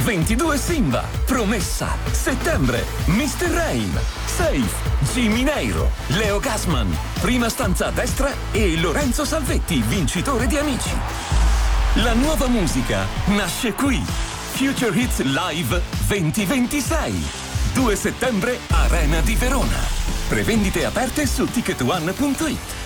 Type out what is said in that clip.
22 Simba, Promessa, Settembre, Mr. Rain, Safe, Jimmy Neiro, Leo Gassman, Prima stanza a destra e Lorenzo Salvetti, vincitore di Amici. La nuova musica nasce qui. Future Hits Live 2026. 2 settembre, Arena di Verona. Prevendite aperte su ticketone.it.